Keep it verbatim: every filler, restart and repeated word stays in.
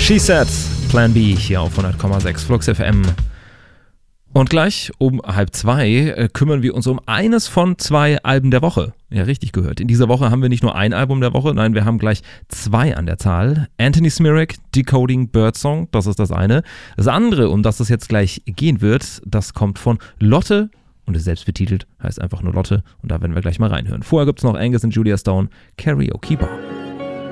She Said, Plan B hier auf hundert Komma sechs Flux F M. Und gleich um halb zwei äh, kümmern wir uns um eines von zwei Alben der Woche. Ja, richtig gehört. In dieser Woche haben wir nicht nur ein Album der Woche, nein, wir haben gleich zwei an der Zahl. Anthony Smirak, Decoding Birdsong, das ist das eine. Das andere, um das es jetzt gleich gehen wird, das kommt von Lotte und ist selbst betitelt, heißt einfach nur Lotte. Und da werden wir gleich mal reinhören. Vorher gibt es noch Angus und Julia Stone, Karaoke Bar.